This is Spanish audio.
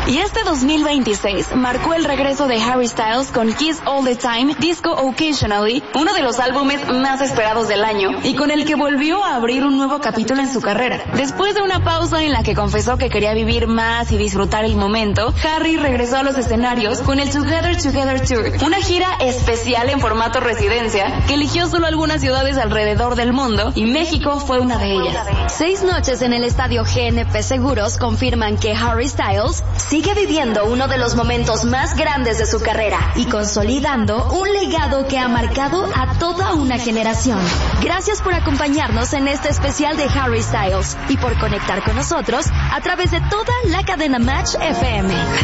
Y este 2026 marcó el regreso de Harry Styles con Kiss All the Time, Disco Occasionally, uno de los álbumes más esperados del año, y con el que volvió a abrir un nuevo capítulo en su carrera. Después de una pausa en la que confesó que quería vivir más y disfrutar el momento, Harry regresó a los escenarios con el Together Together Tour, una gira especial en formato residencia que eligió solo algunas ciudades alrededor del mundo, y México fue una de ellas. 6 noches en el estadio GNP Seguros confirman que Harry Styles sigue viviendo uno de los momentos más grandes de su carrera y consolidando un legado que ha marcado a toda una generación. Gracias por acompañarnos en este especial de Harry Styles y por conectar con nosotros a través de toda la cadena Match FM.